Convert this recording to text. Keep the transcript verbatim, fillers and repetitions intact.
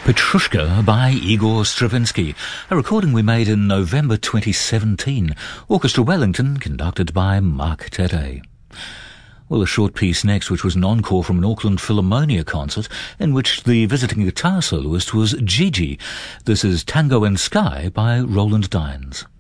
Petrushka by Igor Stravinsky, a recording we made in November twenty seventeen. Orchestra Wellington, conducted by Mark Tete. Well, a short piece next, which was an encore from an Auckland Philharmonia concert, in which the visiting guitar soloist was Gigi. This is Tango in Sky by Roland Dines.